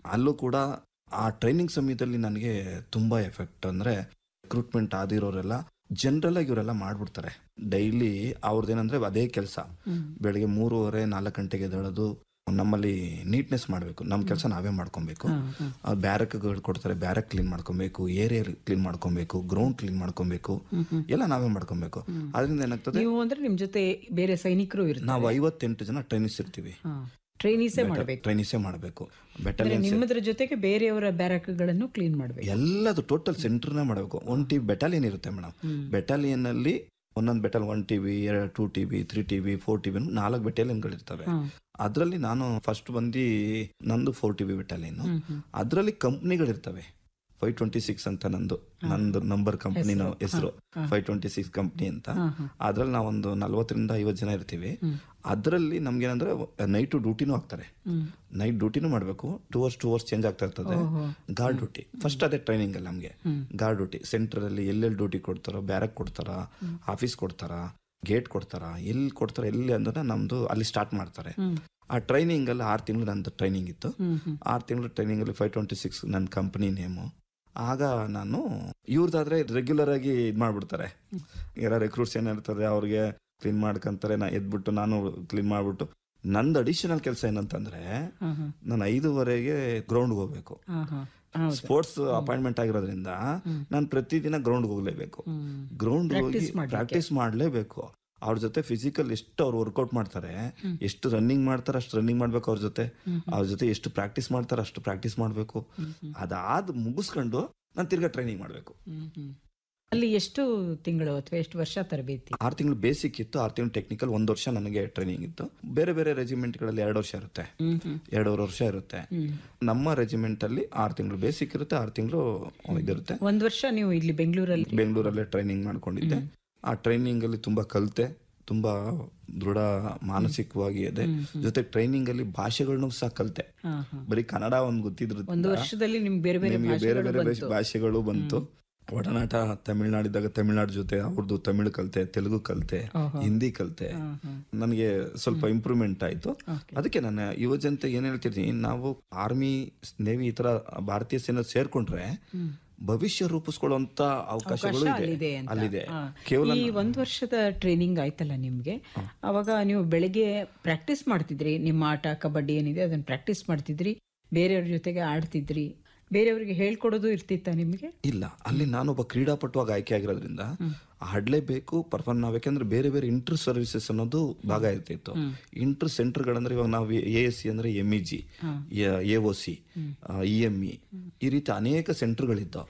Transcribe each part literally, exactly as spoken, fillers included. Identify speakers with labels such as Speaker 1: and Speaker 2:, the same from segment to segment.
Speaker 1: ಅಲ್ಲೂ ಕೂಡ ಆ ಟ್ರೈನಿಂಗ್ ಸಮಯದಲ್ಲಿ ನನಗೆ ತುಂಬಾ ಎಫೆಕ್ಟ್ ಅಂದ್ರೆ ರಿಕ್ರೂಟ್ಮೆಂಟ್ ಆದಿರೋರೆಲ್ಲ ಜನರಲ್ ಆಗಿ ಇವರೆಲ್ಲ ಮಾಡ್ಬಿಡ್ತಾರೆ. ಡೈಲಿ ಅವ್ರದ್ದೇನಂದ್ರೆ ಅದೇ ಕೆಲಸ, ಬೆಳಿಗ್ಗೆ ಮೂರುವರೆ ನಾಲ್ಕು ಗಂಟೆಗೆ ಎದ್ದೇಳೋದು. ನಮ್ಮಲ್ಲಿ ನೀಟ್ನೆಸ್ ಮಾಡಬೇಕು, ನಮ್ಮ ಕೆಲಸ ನಾವೇ ಮಾಡ್ಕೊಬೇಕು. ಬ್ಯಾರಕ್ಗಳು ಕೊಡ್ತಾರೆ, ಬ್ಯಾರಕ್ ಕ್ಲೀನ್ ಮಾಡ್ಕೊಬೇಕು, ಏರಿಯಾ ಕ್ಲೀನ್ ಮಾಡ್ಕೊಬೇಕು, ಗ್ರೌಂಡ್ ಕ್ಲೀನ್ ಮಾಡ್ಕೊಬೇಕು, ಎಲ್ಲ ನಾವೇ ಮಾಡ್ಕೊಬೇಕು. ಅದರಿಂದ ಏನಾಗ್ತದೆ,
Speaker 2: ನೀವು ಅಂದ್ರೆ ನಿಮ್ ಜೊತೆ ಬೇರೆ ಸೈನಿಕರು ಇರ್ತಾರೆ.
Speaker 1: ನಾವು ಐವತ್ತೆಂಟು ಜನ ಟ್ರೈನಿಸ್ ಇರ್ತೀವಿ.
Speaker 2: ಟ್ರೈನಿಸೇ ಮಾಡಬೇಕು
Speaker 1: ಟ್ರೈನಿಸೇ ಮಾಡಬೇಕು ಬೆಟಾಲಿಯನ್.
Speaker 2: ನಿಮ್ಮದ್ರ ಜೊತೆಗೆ ಬೇರೆಯವರ ಬ್ಯಾರಕ್ಗಳನ್ನು ಕ್ಲೀನ್ ಮಾಡಬೇಕು.
Speaker 1: ಎಲ್ಲದು ಟೋಟಲ್ ಸೆಂಟರ್ನೇ ಮಾಡಬೇಕು. ಒನ್ ಟಿ ಬೆಟಾಲಿಯನ್ ಇರುತ್ತೆ ಮೇಡಮ್. ಬೆಟಾಲಿಯನ್ ಅಲ್ಲಿ ಒಂದೊಂದು ಬೆಟಾಲ್ ಒನ್ ಟಿ ವಿ, ಎರಡು two T V, three T V, four T V, ನಾಲ್ಕು ಬೆಟಾಲಿಯನ್ಗಳಿರ್ತವೆ. ಅದರಲ್ಲಿ ನಾನು ಫಸ್ಟ್ ಬಂದು ನಂದು ಫೋರ್ ಟಿ ವಿ ಬೆಟಾಲಿಯನ್. ಅದರಲ್ಲಿ ಕಂಪ್ನಿಗಳಿರ್ತವೆ. ಫೈವ್ ಟ್ವೆಂಟಿ ಸಿಕ್ಸ್ ಅಂತ ನಂದು ನಂದು ನಂಬರ್ ಕಂಪ್ನಿನ ಹೆಸರು ಫೈವ್ ಟ್ವೆಂಟಿ ಸಿಕ್ಸ್ ಕಂಪ್ನಿ ಅಂತ. ಅದ್ರಲ್ಲಿ ನಾವೊಂದು ನಲ್ವತ್ತರಿಂದ ಐವತ್ತು ಜನ ಇರ್ತೀವಿ. ಅದರಲ್ಲಿ ನಮ್ಗೇನಂದ್ರೆ ನೈಟ್ ಡ್ಯೂಟಿನೂ ಆಗ್ತಾರೆ. ನೈಟ್ ಡ್ಯೂಟಿನೂ ಮಾಡಬೇಕು. Two hours two hours change ಆಗ್ತಾ ಇರ್ತದೆ. ಗಾರ್ಡ್ ಡ್ಯೂಟಿ ಫಸ್ಟ್ ಅದೇ ಟ್ರೈನಿಂಗ್ ಅಲ್ಲಿ ನಮ್ಗೆ. ಗಾರ್ಡ್ ಡ್ಯೂಟಿ ಸೆಂಟರ್ ಅಲ್ಲಿ ಎಲ್ಲೆಲ್ಲಿ ಡ್ಯೂಟಿ ಕೊಡ್ತಾರೋ, ಬ್ಯಾರಕ್ ಕೊಡ್ತಾರ, ಆಫೀಸ್ ಕೊಡ್ತಾರ, ಗೇಟ್ ಕೊಡ್ತಾರ, ಎಲ್ಲಿ ಕೊಡ್ತಾರ ಎಲ್ಲಿ ಅಂದ್ರೆ ನಮ್ದು ಅಲ್ಲಿ ಸ್ಟಾರ್ಟ್ ಮಾಡ್ತಾರೆ. ಆ ಟ್ರೈನಿಂಗ್ ಅಲ್ಲಿ ಆರು ತಿಂಗಳು ನಂದು ಟ್ರೈನಿಂಗ್ ಇತ್ತು. ಆರು ತಿಂಗಳು ಟ್ರೈನಿಂಗ್ ಅಲ್ಲಿ ಫೈವ್ ಟ್ವೆಂಟಿ ಸಿಕ್ಸ್ ನನ್ನ ಕಂಪನಿ ನೇಮು. ಆಗ ನಾನು ಇವ್ರದಾದ್ರೆ ರೆಗ್ಯುಲರ್ ಆಗಿ ಇದ್ ಮಾಡ್ಬಿಡ್ತಾರೆ. ಯಾರ ರಿಕ್ರೂಟ್ಸ್ ಏನಿರ್ತದೆ ಅವ್ರಿಗೆ ಕ್ಲೀನ್ ಮಾಡ್ಕೊಂತಾರೆ. ನಾ ಎದ್ಬಿಟ್ಟು ನಾನು ಕ್ಲೀನ್ ಮಾಡ್ಬಿಟ್ಟು, ನಂದು ಅಡಿಷನಲ್ ಕೆಲಸ ಏನಂತಂದ್ರೆ ನಾನು ಐದುವರೆಗೆ ಗ್ರೌಂಡ್ಗೆ ಹೋಗ್ಬೇಕು. ಸ್ಪೋರ್ಟ್ಸ್ ಅಪಾಯಿಂಟ್ಮೆಂಟ್ ಆಗಿರೋದ್ರಿಂದ ನಾನು ಪ್ರತಿದಿನ ಗ್ರೌಂಡ್ಗೆ ಹೋಗ್ಲೇಬೇಕು. ಗ್ರೌಂಡ್ ಹೋಗಿ ಪ್ರಾಕ್ಟೀಸ್ ಮಾಡ್ಲೇಬೇಕು. ಅವ್ರ ಜೊತೆ ಫಿಸಿಕಲ್ ಎಷ್ಟು ಅವ್ರು ವರ್ಕೌಟ್ ಮಾಡ್ತಾರೆ, ಎಷ್ಟು ರನ್ನಿಂಗ್ ಮಾಡ್ತಾರೆ ಅಷ್ಟು ರನ್ನಿಂಗ್ ಮಾಡ್ಬೇಕು. ಅವ್ರ ಜೊತೆ ಅವ್ರ ಜೊತೆ ಎಷ್ಟು ಪ್ರಾಕ್ಟೀಸ್ ಮಾಡ್ತಾರೆ ಅಷ್ಟು ಪ್ರಾಕ್ಟೀಸ್ ಮಾಡ್ಬೇಕು. ಅದಾದ್ ಮುಗಿಸ್ಕೊಂಡು ನಾನು ತಿರ್ಗಾ ಟ್ರೈನಿಂಗ್ ಮಾಡ್ಬೇಕು.
Speaker 2: ಅಲ್ಲಿ ಎಷ್ಟು ತಿಂಗಳು ಅಥವಾ ಎಷ್ಟು ವರ್ಷ ತರಬೇತಿ?
Speaker 1: ಆರು ತಿಂಗಳು ಬೇಸಿಕ್ ಇತ್ತು, ಆರು ತಿಂಗಳು ಟೆಕ್ನಿಕಲ್, ಒಂದ್ ವರ್ಷ ನನಗೆ ಟ್ರೈನಿಂಗ್ ಇತ್ತು. ಬೇರೆ ಬೇರೆ ರೆಜಿಮೆಂಟ್ ಗಳಲ್ಲಿ ಎರಡು ವರ್ಷ ಇರುತ್ತೆ, ಎರಡೂವರೆ ವರ್ಷ ಇರುತ್ತೆ. ನಮ್ಮ ರೆಜಿಮೆಂಟ್ ಅಲ್ಲಿ ಆರು ತಿಂಗಳು ಬೇಸಿಕ್ ಇರುತ್ತೆ, ಆರು ತಿಂಗಳು ಇದಿರುತ್ತೆ.
Speaker 2: ಒಂದ್ ವರ್ಷ ನೀವು ಇಲ್ಲಿ ಬೆಂಗಳೂರಲ್ಲಿ
Speaker 1: ಬೆಂಗಳೂರಲ್ಲೇ ಟ್ರೈನಿಂಗ್ ಮಾಡ್ಕೊಂಡಿದ್ದೆ. ಆ ಟ್ರೈನಿಂಗ್ ಅಲ್ಲಿ ತುಂಬಾ ಕಲಿತೆ, ತುಂಬಾ ದೃಢ ಮಾನಸಿಕವಾಗಿ ಇದೆ. ಜೊತೆ ಟ್ರೈನಿಂಗ್ ಅಲ್ಲಿ ಭಾಷೆಗಳನ್ನು ಸಹ ಕಲಿತೆ. ಬರೀ ಕನ್ನಡ ಒಂದ್ ಗೊತ್ತಿದ್ರು,
Speaker 2: ಒಂದು ವರ್ಷದಲ್ಲಿ ನಿಮ್ಗೆ ಬೇರೆ ಬೇರೆ
Speaker 1: ಬೇರೆ ಬೇರೆ ಭಾಷೆಗಳು ಬಂತು. ಒಡನಾಟ ತಮಿಳ್ನಾಡಿದ್ದಾಗ ತಮಿಳ್ನಾಡು ಜೊತೆ ಅವ್ರದ್ದು ತಮಿಳು ಕಲಿತೆ, ತೆಲುಗು ಕಲಿತೆ, ಹಿಂದಿ ಕಲಿತೆ. ನನಗೆ ಸ್ವಲ್ಪ ಇಂಪ್ರೂವ್ಮೆಂಟ್ ಆಯ್ತು. ಅದಕ್ಕೆ ನಾನು ಯುವ ಜನತೆ ಏನ್ ಹೇಳ್ತಿರ್ತೀನಿ, ನಾವು ಆರ್ಮಿ, ನೇವಿ ಈ ತರ ಭಾರತೀಯ ಸೇನೆ ಸೇರ್ಕೊಂಡ್ರೆ ಭವಿಷ್ಯ ರೂಪಿಸ್ಕೊಳ್ಳುವಂತ ಅವಕಾಶಗಳು ಅಲ್ಲಿದೆ.
Speaker 2: ಕೇವಲ ಈ ಒಂದ್ ವರ್ಷದ ಟ್ರೈನಿಂಗ್ ಆಯ್ತಲ್ಲ ನಿಮ್ಗೆ, ಅವಾಗ ನೀವು ಬೆಳಿಗ್ಗೆ ಪ್ರಾಕ್ಟೀಸ್ ಮಾಡ್ತಿದ್ರಿ, ನಿಮ್ಮ ಆಟ ಕಬಡ್ಡಿ ಏನಿದೆ ಅದನ್ನ ಪ್ರಾಕ್ಟೀಸ್ ಮಾಡ್ತಿದ್ರಿ, ಬೇರೆಯವ್ರ ಜೊತೆಗೆ ಆಡ್ತಿದ್ರಿ, ಬೇರೆಯವ್ರಿಗೆ ಹೇಳ್ಕೊಡೋದು ಇರ್ತಿತ್ತ ನಿಮ್ಗೆ?
Speaker 1: ಇಲ್ಲ, ಅಲ್ಲಿ ನಾನೊಬ್ಬ ಕ್ರೀಡಾಪಟುವಾಗಿ ಆಯ್ಕೆ ಆಗಿರೋದ್ರಿಂದ ಆಡ್ಲೇಬೇಕು, ಪರ್ಫಾರ್ಮ್ ನಾವ್. ಯಾಕಂದ್ರೆ ಬೇರೆ ಬೇರೆ ಇಂಟರ್ ಸರ್ವಿಸಸ್ ಅನ್ನೋದು ಭಾಗ ಇರ್ತಿತ್ತು. ಇಂಟರ್ ಸೆಂಟರ್ಗಳಂದ್ರೆ ಇವಾಗ ನಾವು ಎ ಎಸ್ ಸಿ ಅಂದ್ರೆ M E G, A O C, E M E, ಈ ರೀತಿ ಅನೇಕ ಸೆಂಟರ್ಗಳಿದ್ದಾವೆ.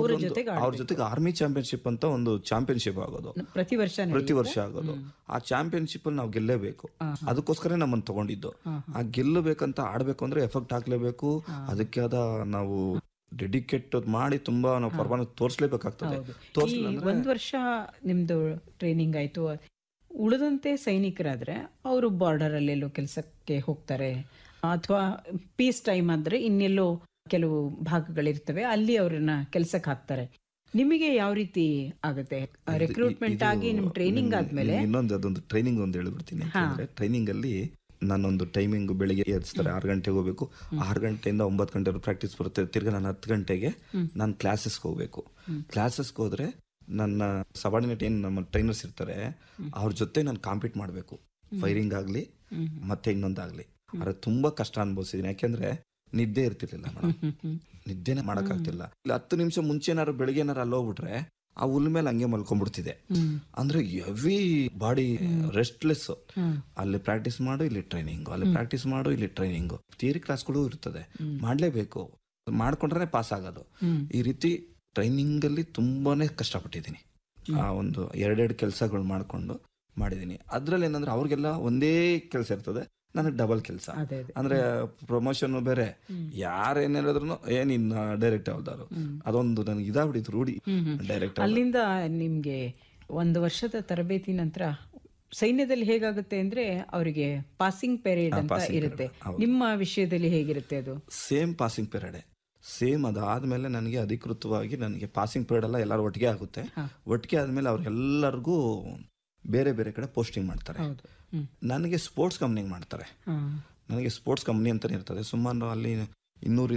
Speaker 1: ಅವ್ರ ಜೊತೆಗೆ ಆರ್ಮಿ ಚಾಂಪಿಯನ್ಶಿಪ್ ಅಂತ ಒಂದು ಚಾಂಪಿಯನ್ಶಿಪ್ ಆಗೋದು
Speaker 2: ಪ್ರತಿ ವರ್ಷ
Speaker 1: ಪ್ರತಿ ವರ್ಷ ಆಗೋದು. ಆ ಚಾಂಪಿಯನ್ಶಿಪ್ ಅಲ್ಲಿ ನಾವು ಗೆಲ್ಲೇಬೇಕು. ಅದಕ್ಕೋಸ್ಕರ ನಮ್ಮನ್ನು ತಗೊಂಡಿದ್ದು. ಆ ಗೆಲ್ಲಬೇಕಂತ ಆಡ್ಬೇಕು ಅಂದ್ರೆ ಎಫೆಕ್ಟ್ ಹಾಕ್ಲೇಬೇಕು. ಅದಕ್ಕೆ ಆದ ನಾವು ಡೆಡಿಕೇಟ್ ಮಾಡಿ ತುಂಬಾ ನಾವು ಪರ್ಫಾರ್ಮೆನ್ಸ್ ತೋರಿಸಲೇಬೇಕಾಗ್ತದೆ.
Speaker 2: ಒಂದ್ ವರ್ಷ ನಿಮ್ದು ಟ್ರೈನಿಂಗ್ ಆಯ್ತು. ಉಳಿದಂತೆ ಸೈನಿಕರಾದ್ರೆ ಅವರು ಬಾರ್ಡರ್ ಅಲ್ಲೆಲ್ಲೋ ಕೆಲಸಕ್ಕೆ ಹೋಗ್ತಾರೆ, ಅಥವಾ ಪೀಸ್ ಟೈಮ್ ಆದ್ರೆ ಇನ್ನೆಲ್ಲೋ ಕೆಲವು ಭಾಗಗಳಿರ್ತವೆ, ಅಲ್ಲಿ ಅವ್ರನ್ನ ಕೆಲ್ಸಕ್ಕೆ ಹಾಕ್ತಾರೆ. ನಿಮಗೆ ಯಾವ ರೀತಿ ಆಗುತ್ತೆ ರಿಕ್ರೂಟ್ಮೆಂಟ್ ಆಗಿ ನಿಮ್ ಟ್ರೈನಿಂಗ್ ಆದ್ಮೇಲೆ?
Speaker 1: ಇನ್ನೊಂದು ಅದೊಂದು ಟ್ರೈನಿಂಗ್ ಒಂದು ಹೇಳ್ಬಿಡ್ತೀನಿ. ಟ್ರೈನಿಂಗ್ ಅಲ್ಲಿ ನಾನೊಂದು ಟೈಮಿಂಗ್ ಬೆಳಿಗ್ಗೆ ಎದ್ಸ್ತಾರೆ, ಆರು ಗಂಟೆಗೆ ಹೋಗ್ಬೇಕು. ಆರು ಗಂಟೆಯಿಂದ ಒಂಬತ್ತು ಗಂಟೆ ಪ್ರಾಕ್ಟೀಸ್ ಬರುತ್ತೆ. ತಿರ್ಗಾ ನಾನು ಹತ್ತು ಗಂಟೆಗೆ ನಾನು ಕ್ಲಾಸಸ್ಗೆ ಹೋಗ್ಬೇಕು. ಕ್ಲಾಸಸ್ಗೆ ಹೋದ್ರೆ ನನ್ನ ಸಬಾರ್ಡಿನೇಟ್ ಏನ್ ನಮ್ಮ ಟ್ರೈನರ್ಸ್ ಇರ್ತಾರೆ ಅವ್ರ ಜೊತೆ ನಾನು ಕಾಂಪೀಟ್ ಮಾಡಬೇಕು. ಫೈರಿಂಗ್ ಆಗ್ಲಿ ಮತ್ತೆ ಇನ್ನೊಂದಾಗ್ಲಿ. ಆದ್ರೆ ತುಂಬಾ ಕಷ್ಟ ಅನ್ಭವಿಸಿದೀನಿ. ಯಾಕೆಂದ್ರೆ ನಿದ್ದೆ ಇರ್ತಿರ್ಲಿಲ್ಲ ಮೇಡಮ್, ನಿದ್ದೆನೆ ಮಾಡಕ್ಕಾಗ್ತಿಲ್ಲ. ಇಲ್ಲ ಹತ್ತು ನಿಮಿಷ ಮುಂಚೆ ಏನಾರು ಬೆಳಿಗ್ಗೆ ಏನಾರು ಅಲ್ಲಿ ಹೋಗ್ಬಿಟ್ರೆ ಆ ಹುಲ್ ಮೇಲೆ ಹಂಗೆ ಮಲ್ಕೊಂಡ್ಬಿಡ್ತಿದೆ. ಅಂದ್ರೆ ಹೆವಿ ಬಾಡಿ ರೆಸ್ಟ್ಲೆಸ್. ಅಲ್ಲಿ ಪ್ರಾಕ್ಟೀಸ್ ಮಾಡು, ಇಲ್ಲಿ ಟ್ರೈನಿಂಗ್, ಅಲ್ಲಿ ಪ್ರಾಕ್ಟೀಸ್ ಮಾಡು, ಇಲ್ಲಿ ಟ್ರೈನಿಂಗ್. ಥಿಯರಿ ಕ್ಲಾಸ್ಗಳು ಇರ್ತದೆ, ಮಾಡ್ಲೇಬೇಕು. ಮಾಡ್ಕೊಂಡ್ರೆ ಪಾಸ್ ಆಗೋದು. ಈ ರೀತಿ ಟ್ರೈನಿಂಗ್ ಅಲ್ಲಿ ತುಂಬಾನೇ ಕಷ್ಟಪಟ್ಟಿದ್ದೀನಿ. ಆ ಒಂದು ಎರಡೆರಡು ಕೆಲಸಗಳು ಮಾಡ್ಕೊಂಡು ಮಾಡಿದೀನಿ. ಅದ್ರಲ್ಲಿ ಏನಂದ್ರೆ ಅವ್ರಿಗೆಲ್ಲ ಒಂದೇ ಕೆಲಸ ಇರ್ತದೆ, ನನಗೆ ಡಬಲ್ ಕೆಲಸ. ಅಂದ್ರೆ ಪ್ರಮೋಷನ್ ಬೇರೆ, ಯಾರೇನ್ ಹೇಳಿದ್ರು ಏನ್ ಇನ್ನ ಡೈರೆಕ್ಟ್ ಯಾವ್ದಾರು, ಅದೊಂದು ನನಗೆ ಇದಾಗ್ಬಿಟ್ಟಿತ್ತು ರೂಢಿ. ಡೈರೆಕ್ಟ್
Speaker 2: ಅಲ್ಲಿಂದ ನಿಮ್ಗೆ ಒಂದು ವರ್ಷದ ತರಬೇತಿ ನಂತರ ಸೈನ್ಯದಲ್ಲಿ ಹೇಗಾಗುತ್ತೆ ಅಂದ್ರೆ ಅವರಿಗೆ ಪಾಸಿಂಗ್ ಪೀರಿಯಡ್ ಅಂತ ಇರುತ್ತೆ. ನಿಮ್ಮ ವಿಷಯದಲ್ಲಿ ಹೇಗಿರುತ್ತೆ ಅದು?
Speaker 1: Same passing period, same. ಅದಾದ್ಮೇಲೆ ನನಗೆ ಅಧಿಕೃತವಾಗಿ ನನಗೆ ಪಾಸಿಂಗ್ ಪೀರಿಯಡ್ ಎಲ್ಲ ಎಲ್ಲರೂ ಒಟ್ಟಿಗೆ ಆಗುತ್ತೆ. ಒಟ್ಟಿಗೆ ಆದ್ಮೇಲೆ ಅವ್ರಿಗೆಲ್ಲರಿಗೂ ಬೇರೆ ಬೇರೆ ಕಡೆ ಪೋಸ್ಟಿಂಗ್ ಮಾಡ್ತಾರೆ. ನನಗೆ ಸ್ಪೋರ್ಟ್ಸ್ ಕಂಪ್ನಿಗೆ ಮಾಡ್ತಾರೆ. ನನಗೆ ಸ್ಪೋರ್ಟ್ಸ್ ಕಂಪ್ನಿ ಅಂತಾನೆ ಇರ್ತದೆ. ಸುಮಾರು ಅಲ್ಲಿ ಇನ್ನೂರು